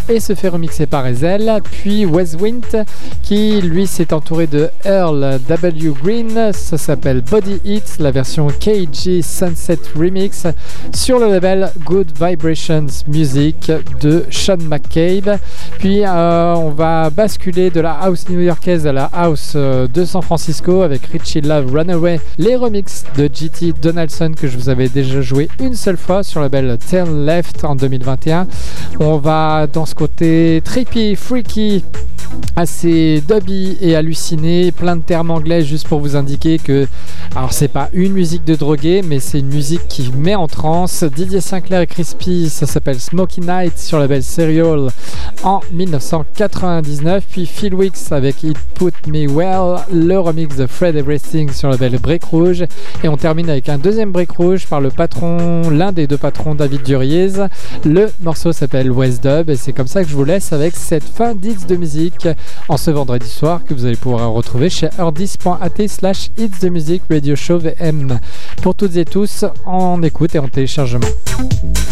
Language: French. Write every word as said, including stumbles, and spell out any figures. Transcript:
et se fait remixer par Ezel. Puis Westwind qui lui s'est entouré de Earl W. Green, ça s'appelle Body Hit, la version K G Sunset Remix sur le label Good Vibrations Music de Sean McCabe. Puis euh, on va basculer de la house new-yorkaise à la house euh, de San Francisco avec Richie Love Runaway, les remixes de J T Donaldson que je vous avais déjà joué une seule fois sur le label Turn Left en deux mille vingt et un. On va dans ce côté trippy, freaky, assez dubby et halluciné, plein de termes anglais juste pour vous indiquer que, alors c'est pas une musique de drogué, mais c'est une musique qui met en transe. Didier Sinclair et Crispy, ça s'appelle Smoky Night sur le label Serial en dix-neuf cent quatre-vingt-dix-neuf. Puis Phil Wicks avec It Put Me Well, le remix de Fred Everything sur le label Brick Rouge. Et on termine avec un deuxième Brick Rouge par le patron, l'un des deux patrons, David Duriez. Le morceau s'appelle West Dub et c'est comme ça que je vous laisse avec cette fin d'Hits de musique en ce vendredi soir que vous allez pouvoir retrouver chez heurdis point a t slash hits de musique radio show V M. Pour toutes et tous, en écoute et en téléchargement.